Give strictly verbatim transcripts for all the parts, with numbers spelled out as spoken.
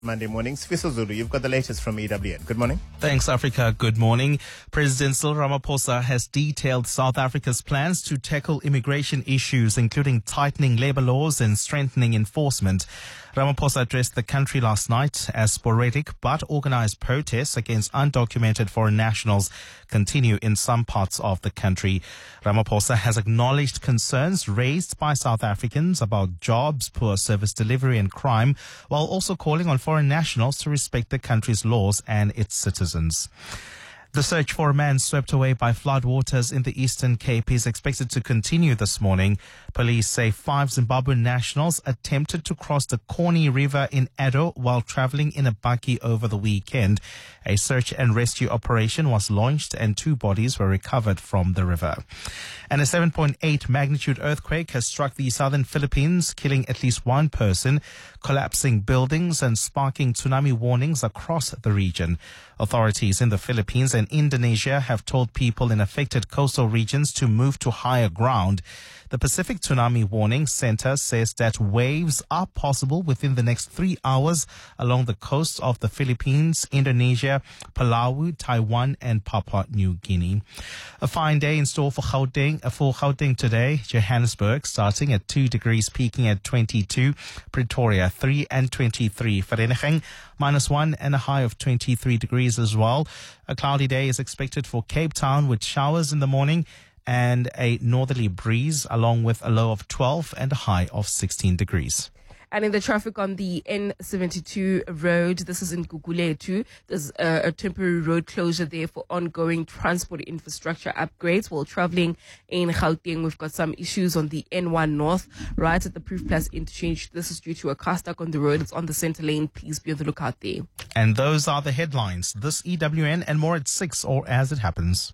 Monday morning. Sfiso Zulu, you've got the latest from E W N. Good morning. Thanks, Africa. Good morning. President Cyril Ramaphosa has detailed South Africa's plans to tackle immigration issues, including tightening labor laws and strengthening enforcement. Ramaphosa addressed the country last night as sporadic but organized protests against undocumented foreign nationals continue in some parts of the country. Ramaphosa has acknowledged concerns raised by South Africans about jobs, poor service delivery and crime, while also calling on foreign nationals to respect the country's laws and its citizens. The search for a man swept away by floodwaters in the Eastern Cape is expected to continue this morning. Police say five Zimbabwean nationals attempted to cross the Corny River in Edo while traveling in a buggy over the weekend. A search and rescue operation was launched and two bodies were recovered from the river. And a seven point eight magnitude earthquake has struck the southern Philippines, killing at least one person, collapsing buildings and sparking tsunami warnings across the region. Authorities in the Philippines and Indonesia have told people in affected coastal regions to move to higher ground. The Pacific Tsunami Warning Center says that waves are possible within the next three hours along the coasts of the Philippines, Indonesia, Palau, Taiwan, and Papua New Guinea. A fine day in store for Gauteng, for Gauteng today. Johannesburg starting at two degrees, peaking at twenty-two. Pretoria three and twenty-three. Vereeniging minus one and a high of twenty-three degrees as well. A cloudy day is expected for Cape Town with showers in the morning and a northerly breeze, along with a low of twelve and a high of sixteen degrees. And in the traffic on the N seventy-two road, this is in Gugulethu, there's a, a temporary road closure there for ongoing transport infrastructure upgrades. While traveling in Gauteng, we've got some issues on the N one North, right at the Proof Plus interchange. This is due to a car stuck on the road. It's on the center lane. Please be on the lookout there. And those are the headlines. This E W N and more at six, or as it happens.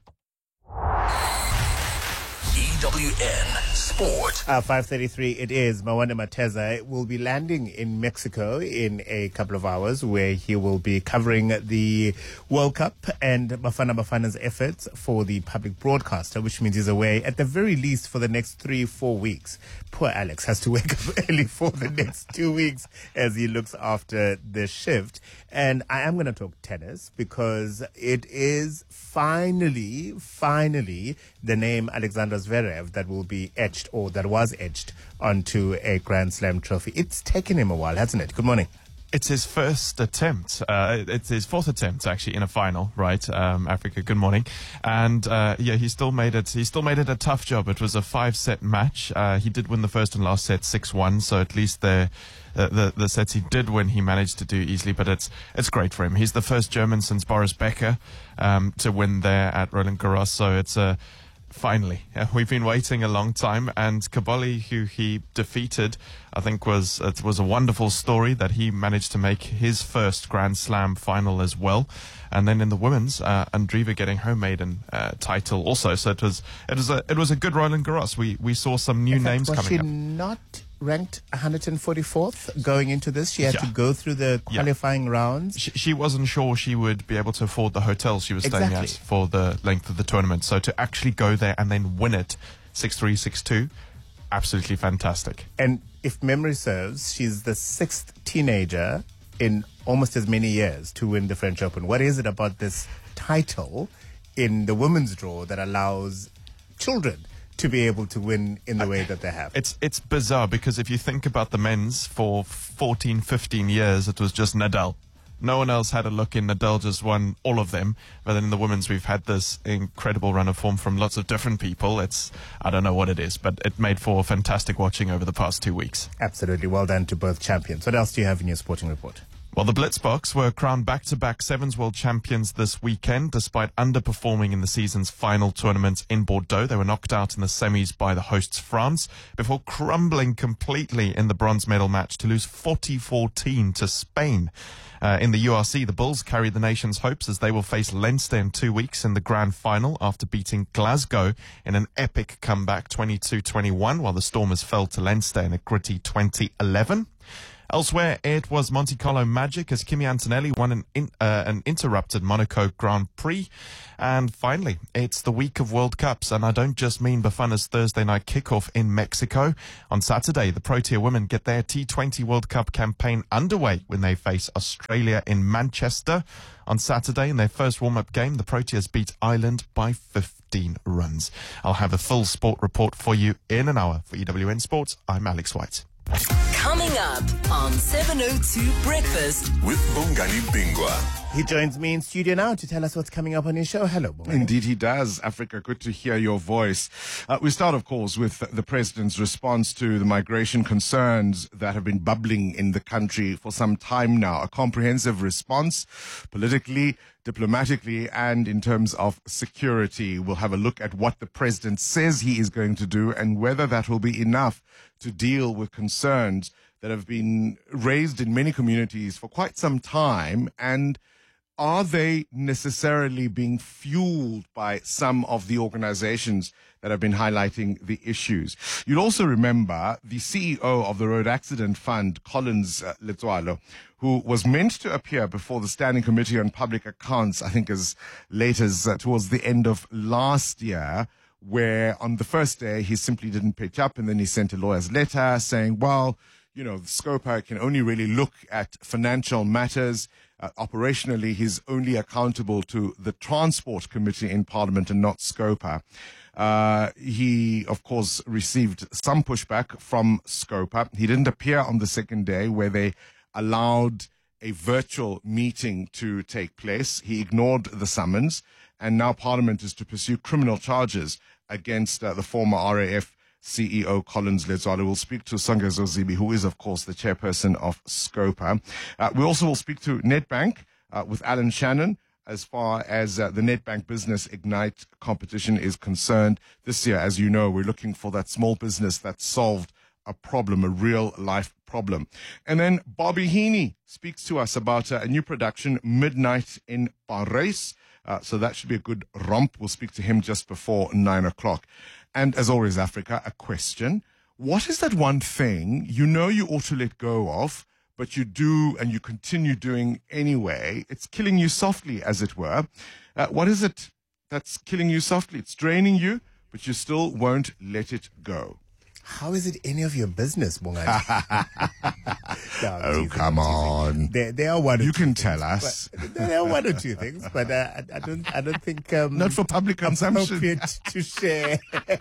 E W N Sport. Uh, five thirty-three, it is. Mwanda Mateza will be landing in Mexico in a couple of hours, where he will be covering the World Cup and Bafana Bafana's efforts for the public broadcaster, which means he's away at the very least for the next three, four weeks. Poor Alex has to wake up early for the next two weeks as he looks after the shift. And I am going to talk tennis because it is finally, finally the name Alexander Zverev that will be etched, or that was etched onto a Grand Slam trophy. It's taken him a while, hasn't it? Good morning. It's his first attempt. Uh, it's his fourth attempt, actually, in a final, right? Um, Africa, good morning. And, uh, yeah, he still made it, he still made it a tough job. It was a five-set match. Uh, he did win the first and last set six one, so at least the, uh, the, the sets he did win, he managed to do easily, but it's, it's great for him. He's the first German since Boris Becker, um, to win there at Roland Garros, so it's a, Finally, yeah, we've been waiting a long time, and Caboli, who he defeated, I think was it was a wonderful story that he managed to make his first Grand Slam final as well. And then in the women's, uh, Andreeva getting her maiden uh, title also. So it was it was a it was a good Roland Garros. We we saw some new in fact, names was coming she up. Not ranked one hundred forty-fourth going into this. She had Yeah. to go through the qualifying Yeah. rounds. She, she wasn't sure she would be able to afford the hotel she was staying Exactly. at for the length of the tournament. So to actually go there and then win it six three, six two, absolutely fantastic. And if memory serves, she's the sixth teenager in almost as many years to win the French Open. What is it about this title in the women's draw that allows children to be able to win in the way that they have? It's it's bizarre because if you think about the men's, for fourteen, fifteen years, it was just Nadal. No one else had a look in. Nadal just won all of them. But then in the women's, we've had this incredible run of form from lots of different people. It's, I don't know what it is, but it made for fantastic watching over the past two weeks. Absolutely. Well done to both champions. What else do you have in your sporting report? Well, the Blitzboks were crowned back-to-back Sevens World Champions this weekend, despite underperforming in the season's final tournament in Bordeaux. They were knocked out in the semis by the hosts France, before crumbling completely in the bronze medal match to lose forty fourteen to Spain. Uh, in the U R C, the Bulls carried the nation's hopes as they will face Leinster in two weeks in the grand final after beating Glasgow in an epic comeback twenty-two twenty-one, while the Stormers fell to Leinster in a gritty twenty eleven. Elsewhere, it was Monte Carlo magic as Kimi Antonelli won an, in, uh, an interrupted Monaco Grand Prix. And finally, it's the week of World Cups, and I don't just mean Bafana's Thursday night kickoff in Mexico. On Saturday, the Protea women get their T twenty World Cup campaign underway when they face Australia in Manchester. On Saturday, in their first warm-up game, the Proteas beat Ireland by fifteen runs. I'll have a full sport report for you in an hour. For E W N Sports, I'm Alex White. Coming up on seven oh two Breakfast with Bongani Bingwa. He joins me in studio now to tell us what's coming up on his show. Hello, Bongani. Indeed, he does. Africa, good to hear your voice. Uh, we start, of course, with the president's response to the migration concerns that have been bubbling in the country for some time now. A comprehensive response, politically, diplomatically, and in terms of security. We'll have a look at what the president says he is going to do and whether that will be enough to deal with concerns that have been raised in many communities for quite some time. And are they necessarily being fueled by some of the organizations that have been highlighting the issues? You'll also remember the C E O of the Road Accident Fund, Collins uh, Letswalo, who was meant to appear before the Standing Committee on Public Accounts, I think as late as uh, towards the end of last year, where on the first day he simply didn't pitch up, and then he sent a lawyer's letter saying, well, you know, SCOPA can only really look at financial matters. Uh, operationally, he's only accountable to the Transport Committee in Parliament and not SCOPA. Uh, he, of course, received some pushback from SCOPA. He didn't appear on the second day where they allowed a virtual meeting to take place. He ignored the summons, and now Parliament is to pursue criminal charges against uh, the former R A F C E O Collins Letswalo. We'll speak to Songezo Zibi, who is, of course, the chairperson of SCOPA. Uh, we also will speak to Nedbank uh, with Alan Shannon as far as uh, the Nedbank Business Ignite competition is concerned. This year, as you know, we're looking for that small business that solved a problem, a real-life problem. And then Bobby Heaney speaks to us about uh, a new production, Midnight in Paris. Uh, so that should be a good romp. We'll speak to him just before nine o'clock. And as always, Africa, a question. What is that one thing you know you ought to let go of, but you do and you continue doing anyway? It's killing you softly, as it were. Uh, what is it that's killing you softly? It's draining you, but you still won't let it go. How is it any of your business, Bongani? No, I'm Oh, teasing, come I'm teasing. on. There, there are one. Or You two can things, tell us. but There are one or two things, but uh, I, I don't. I don't think um, Not for public consumption. appropriate to share.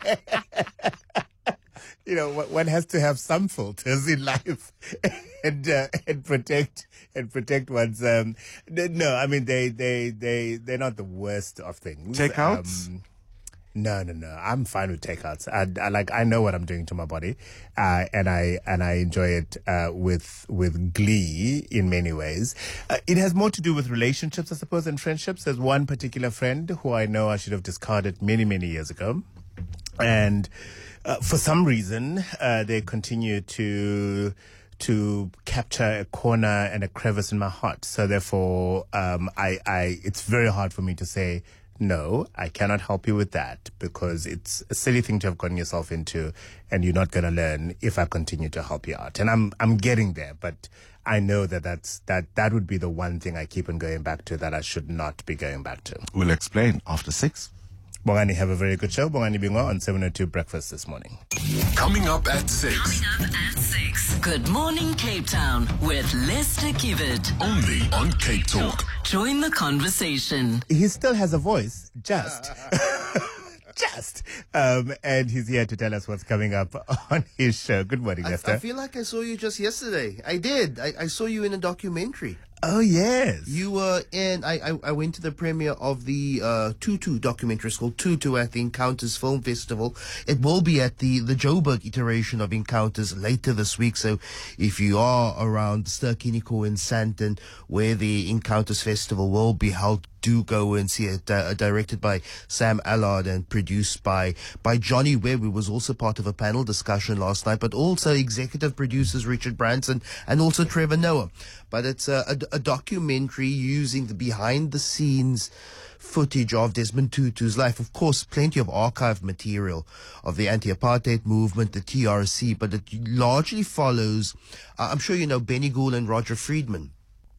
You know, one one has to have some filters in life, and uh, and protect and protect one's. Um, no, I mean they they they they're not the worst of things. Takeouts? Um, No, no, no. I'm fine with takeouts. I, I like. I know what I'm doing to my body, uh, and I and I enjoy it uh, with with glee in many ways. Uh, it has more to do with relationships, I suppose, and friendships. There's one particular friend who I know I should have discarded many, many years ago, and uh, for some reason uh, they continue to to capture a corner and a crevice in my heart. So therefore, um, I, I it's very hard for me to say, no, I cannot help you with that, because it's a silly thing to have gotten yourself into, and you're not going to learn if I continue to help you out. And I'm I'm getting there, but I know that that's, that that would be the one thing I keep on going back to that I should not be going back to. We'll explain after six. Bongani, have a very good show. Bongani Bingwa on seven oh two Breakfast this morning. Coming up at six. Coming up at six. Good morning, Cape Town with Lester Kivet. Only on Cape Talk. Join the conversation. He still has a voice, just. Just. Um, and he's here to tell us what's coming up on his show. Good morning, I, Lester. I feel like I saw you just yesterday. I did. I, I saw you in a documentary. Oh, yes. You were in, I, I, I went to the premiere of the uh, Tutu documentary. It's called Tutu at the Encounters Film Festival. It will be at the, the Joburg iteration of Encounters later this week. So if you are around Ster-Kinekor in Sandton, where the Encounters Festival will be held, do go and see it. Uh, directed by Sam Allard and produced by, by Johnny Webb, who was also part of a panel discussion last night, but also executive producers Richard Branson and also Trevor Noah. But it's a, a, a documentary using the behind-the-scenes footage of Desmond Tutu's life. Of course, plenty of archived material of the anti-apartheid movement, the T R C, but it largely follows, uh, I'm sure you know Benny Gould and Roger Friedman,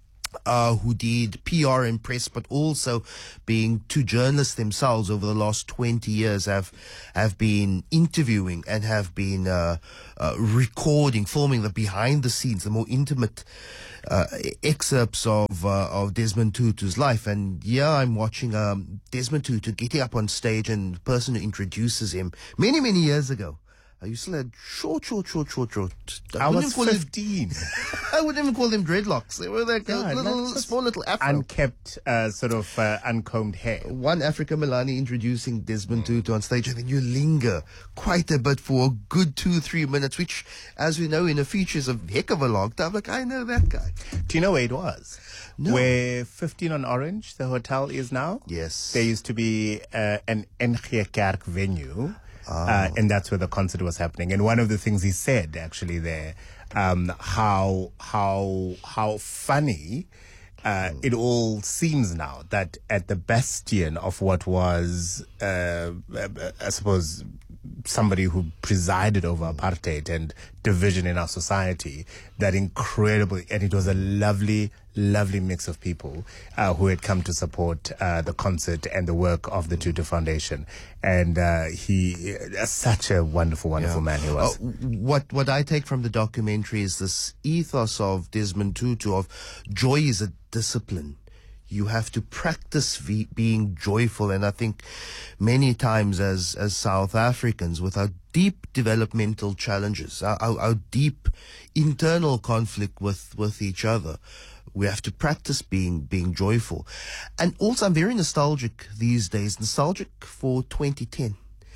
Uh, who did P R and press, but also being two journalists themselves over the last twenty years, have have been interviewing and have been uh, uh, recording, filming the behind the scenes, the more intimate uh, excerpts of uh, of Desmond Tutu's life. And yeah, I'm watching um, Desmond Tutu getting up on stage, and the person who introduces him many many years ago. Uh, you still had short, short, short, short, short. I, I wouldn't was call them- fifteen. I wouldn't even call them dreadlocks. They were like Yeah, a little, that's just small little afro. Unkept, uh, sort of uh, uncombed hair. One Africa Milani introducing Desmond Tutu on stage, and then you linger quite a bit for a good two, three minutes, which, as we know, in a feature is a heck of a long time. Like, I know that guy. Do you know where it was? No. Where fifteen on Orange, the hotel, is now? Yes. There used to be uh, an N G Kerk venue. Uh, and that's where the concert was happening. And one of the things he said actually there, um, how how how funny uh, it all seems now that at the bastion of what was, uh, I suppose, somebody who presided over apartheid and division in our society, that incredible, and it was a lovely, lovely mix of people uh, who had come to support uh, the concert and the work of the Tutu Foundation. And uh, he, uh, such a wonderful, wonderful man he was. Uh, what what I take from the documentary is this ethos of Desmond Tutu of joy is a discipline. You have to practice v- being joyful. And I think many times as, as South Africans, with our deep developmental challenges, our, our, our deep internal conflict with, with each other, we have to practice being, being joyful. And also, I'm very nostalgic these days, nostalgic for twenty ten.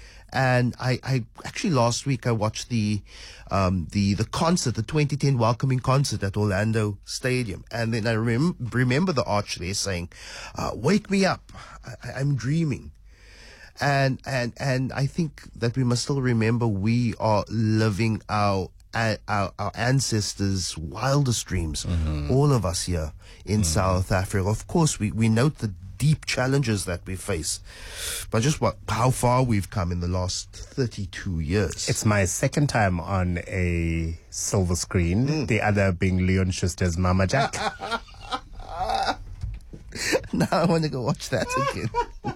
And I, I actually last week I watched the um, the the concert, the twenty ten welcoming concert at Orlando Stadium, and then I rem- remember the arch there saying, uh, "Wake me up, I- I'm dreaming," and and and I think that we must still remember we are living our our, our ancestors' wildest dreams. Mm-hmm. All of us here in mm-hmm. South Africa, of course, we we note the deep challenges that we face, but just what how far we've come in the last thirty-two years. It's my second time on a silver screen, mm. the other being Leon Schuster's Mama Jack. Now I want to go watch that again.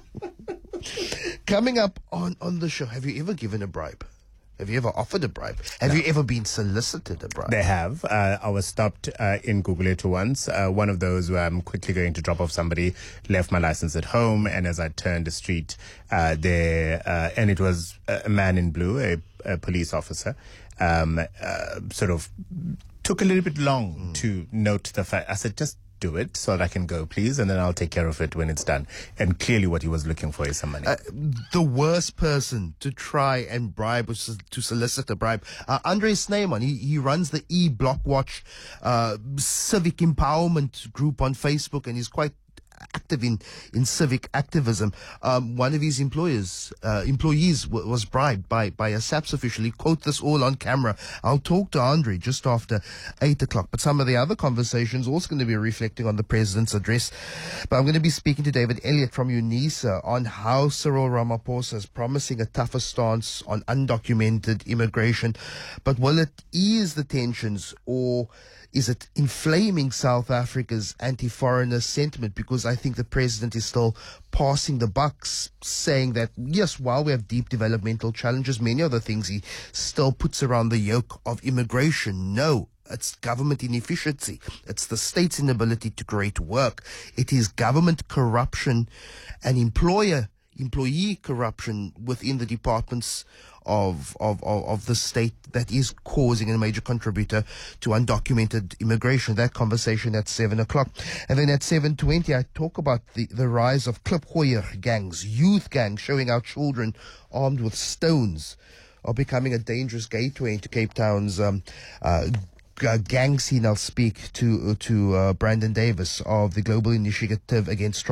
Coming up on, on the show, have you ever given a bribe? Have you ever offered a bribe? Have no. you ever been solicited a bribe? They have. Uh, I was stopped uh, in Gugulethu once. Uh, one of those where I'm quickly going to drop off somebody, left my license at home, and as I turned the street uh, there, uh, and it was a man in blue, a, a police officer, um, uh, sort of took a little bit long mm. to note the fact. I said, just do it so that I can go, please, and then I'll take care of it when it's done. And clearly what he was looking for is some money. Uh, the worst person to try and bribe was to solicit a bribe. Uh, Andre Snyman, he, he runs the e-Blockwatch uh, civic empowerment group on Facebook, and he's quite active in, in civic activism. Um, one of his employers, uh, employees w- was bribed by, by a SAPS official. He quote this all on camera. I'll talk to Andre just after eight o'clock. But some of the other conversations also going to be reflecting on the president's address. But I'm going to be speaking to David Elliott from UNISA on how Cyril Ramaphosa is promising a tougher stance on undocumented immigration. But will it ease the tensions, or is it inflaming South Africa's anti-foreigner sentiment? Because I think the president is still passing the buck, saying that, yes, while we have deep developmental challenges, many other things he still puts around the yoke of immigration. No, it's government inefficiency. It's the state's inability to create work. It is government corruption and employer employee corruption within the departments of, of, of, of the state that is causing a major contributor to undocumented immigration. That conversation at seven o'clock. And then at seven twenty, I talk about the, the rise of klipgooier gangs, youth gangs, showing our children armed with stones are becoming a dangerous gateway into Cape Town's um, uh, Uh, gang scene. I'll speak to to uh, Brandon Davis of the Global Initiative Against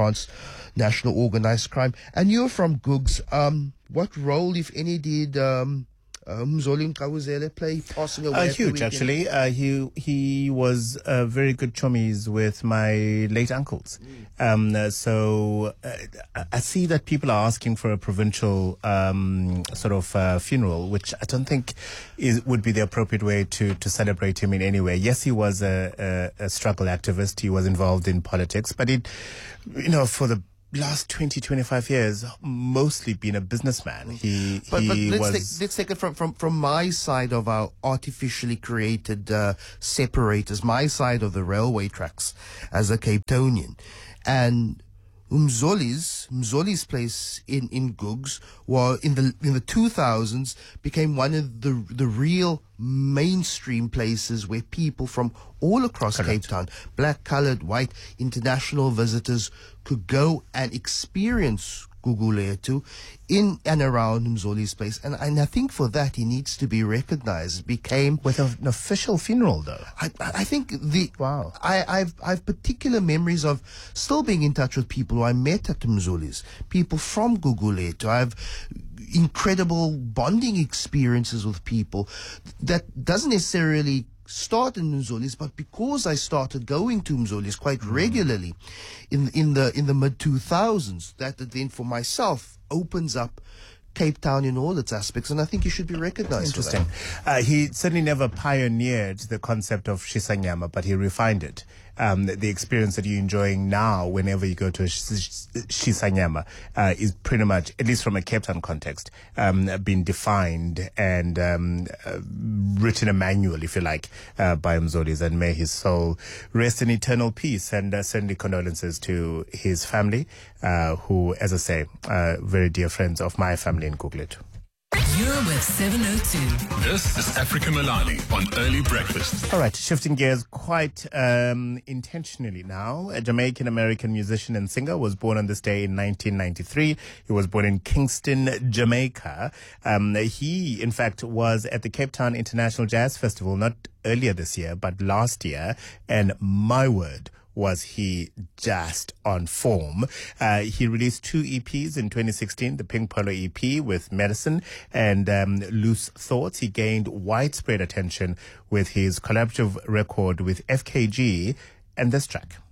Transnational Organized Crime. And you're from Googs. Um, what role, if any, did um, uh, Mzoli Mkawuzele play, passing away. Uh, at the huge, weekend? actually. Uh, he he was uh, very good chummies with my late uncles. Um, uh, so uh, I- I see that people are asking for a provincial um, sort of uh, funeral, which I don't think is would be the appropriate way to, to celebrate him in any way. Yes, he was a, a, a struggle activist. He was involved in politics, but it, you know, for the last twenty, twenty-five years, mostly been a businessman. He, But, but he let's, was... take, let's take it from, from, from my side of our artificially created uh, separators, my side of the railway tracks as a Cape Townian. And Mzoli's, Mzoli's place in, in Gugs was in the in the two thousands became one of the the real mainstream places where people from all across Cape Town, black, colored, white, international visitors could go and experience Gugulethu in and around Mzoli's place. And, and I think for that he needs to be recognized. It became With a, an official funeral, though. I, I think the Wow. I, I've I've particular memories of still being in touch with people who I met at Mzoli's, people from Gugulethu. I have incredible bonding experiences with people that doesn't necessarily start in Mzoli's, but because I started going to Mzoli's quite regularly in in the in the mid two thousands, that then for myself opens up Cape Town in all its aspects, and I think you should be recognized for that. Interesting. Uh, he certainly never pioneered the concept of Shisanyama, but he refined it. Um, the, the experience that you're enjoying now whenever you go to a sh- sh- Shisanyama uh, is pretty much, at least from a Cape Town context, um, been defined and um, uh, written a manual, if you like, uh, by Mzoli's, and may his soul rest in eternal peace, and uh, certainly condolences to his family, uh, who, as I say, uh, very dear friends of my family in Gugulethu. You're with seven oh two. This is Africa Milani on Early Breakfast. All right, shifting gears quite um, intentionally now. A Jamaican-American musician and singer was born on this day in nineteen ninety-three. He was born in Kingston, Jamaica. Um, he, in fact, was at the Cape Town International Jazz Festival, not earlier this year, but last year. And my word, was he just on form. Uh, he released two E Ps in twenty sixteen, the Pink Polo E P with Medicine and um, Loose Thoughts. He gained widespread attention with his collaborative record with F K G and this track.